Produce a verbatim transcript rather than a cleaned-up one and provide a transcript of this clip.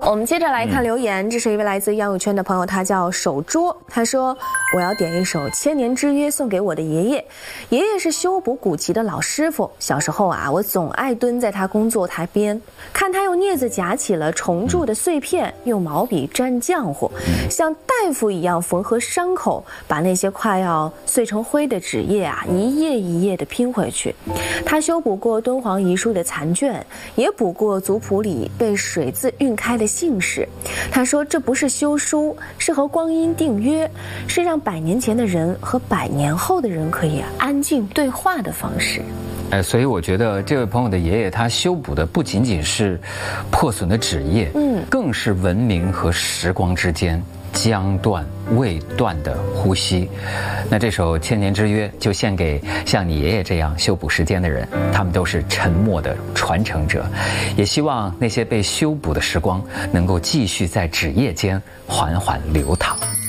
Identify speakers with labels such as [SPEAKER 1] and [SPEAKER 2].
[SPEAKER 1] 我们接着来看留言，这是一位来自杨友圈的朋友，他叫手桌，他说我要点一首《千年之约》送给我的爷爷。爷爷是修补古籍的老师傅，小时候啊，我总爱蹲在他工作台边，看他用镊子夹起了虫蛀的碎片，用毛笔蘸浆糊，像大夫一样缝合伤口，把那些快要碎成灰的纸页啊，一页一页的拼回去。他修补过敦煌遗书的残卷，也补过族谱里被水渍晕开的姓氏。他说这不是修书，是和光阴订约，是让百年前的人和百年后的人可以安静对话的方式。
[SPEAKER 2] 哎，所以我觉得这位朋友的爷爷他修补的不仅仅是破损的纸页，嗯，更是文明和时光之间将断未断的呼吸。那这首《千年之约》就献给像你爷爷这样修补时间的人，他们都是沉默的传承者。也希望那些被修补的时光能够继续在纸页间缓缓流淌。